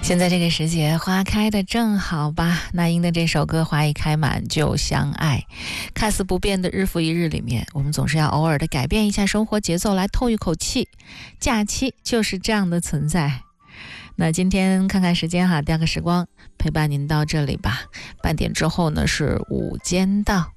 现在这个时节花开的正好吧，那英的这首歌花一开满就相爱。看似不变的日复一日里面，我们总是要偶尔的改变一下生活节奏来透一口气，假期就是这样的存在。那今天看看时间哈，第二个时光陪伴您到这里吧。半点之后呢是午间到。